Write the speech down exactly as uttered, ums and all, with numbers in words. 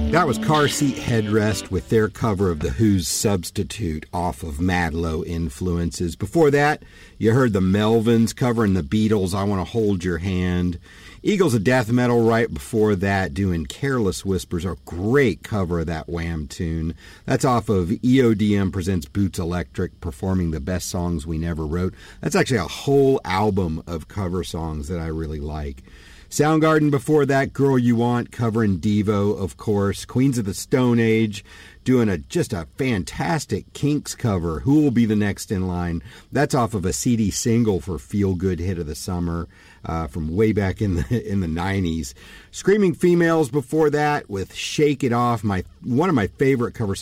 That was Car Seat Headrest with their cover of The Who's Substitute off of Mad Low Influences. Before that, you heard the Melvins covering the Beatles' I Want to Hold Your Hand. Eagles of Death Metal right before that doing Careless Whispers, a great cover of that Wham tune. That's off of E O D M Presents Boots Electric, performing the best songs we never wrote. That's actually a whole album of cover songs that I really like. Soundgarden before that, Girl You Want, covering Devo, of course. Queens of the Stone Age doing a just a fantastic Kinks cover, Who Will Be the Next in Line. That's off of a C D single for Feel Good Hit of the Summer uh, from way back in the in the nineties. Screaming Females before that with Shake It Off, my one of my favorite cover